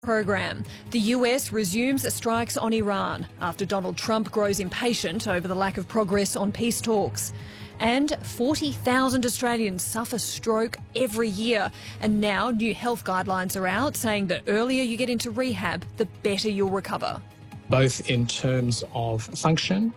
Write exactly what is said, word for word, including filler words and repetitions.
Program. The U S resumes strikes on Iran after Donald Trump grows impatient over the lack of progress on peace talks. And forty thousand Australians suffer stroke every year. And now new health guidelines are out saying the earlier you get into rehab, the better you'll recover. Both in terms of function